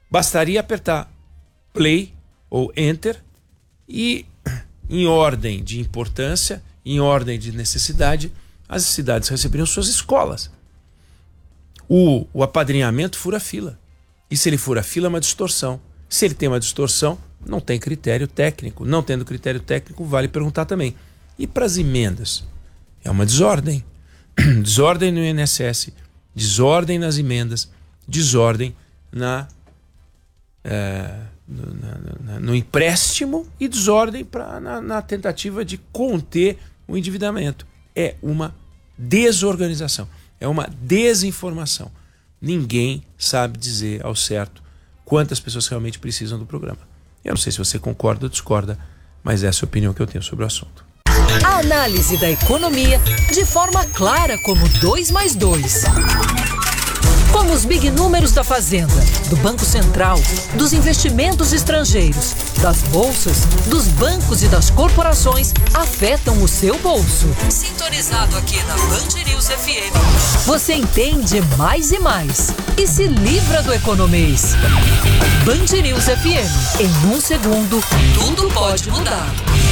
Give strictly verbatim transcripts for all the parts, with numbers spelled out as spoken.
Bastaria apertar play ou enter e, em ordem de importância, em ordem de necessidade, as cidades receberiam suas escolas. O, o apadrinhamento fura fila. E se ele fura fila, é uma distorção. Se ele tem uma distorção, não tem critério técnico. Não tendo critério técnico, vale perguntar também. E para as emendas? É uma desordem. Desordem no I N S S, desordem nas emendas, desordem na, é, no, na, na, no empréstimo e desordem pra, na, na tentativa de conter o endividamento. É uma desorganização, é uma desinformação. Ninguém sabe dizer ao certo quantas pessoas realmente precisam do programa. Eu não sei se você concorda ou discorda, mas essa é a opinião que eu tenho sobre o assunto. A análise da economia de forma clara como dois mais dois. Como os big números da Fazenda, do Banco Central, dos investimentos estrangeiros, das bolsas, dos bancos e das corporações afetam o seu bolso. Sintonizado aqui na Band News F M, você entende mais e mais e se livra do economês. Band News F M, em um segundo, tudo pode mudar.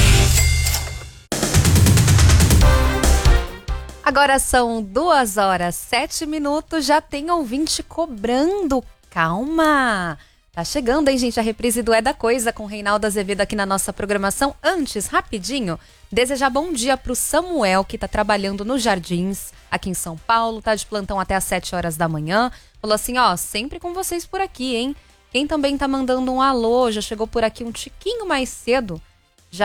Agora são duas horas, sete minutos, já tem ouvinte cobrando. Calma! Tá chegando, hein, gente? A reprise do É da Coisa com Reinaldo Azevedo aqui na nossa programação. Antes, rapidinho, desejar bom dia pro Samuel, que tá trabalhando nos Jardins, aqui em São Paulo, tá de plantão até às sete horas da manhã. Falou assim, ó, sempre com vocês por aqui, hein? Quem também tá mandando um alô, já chegou por aqui um tiquinho mais cedo,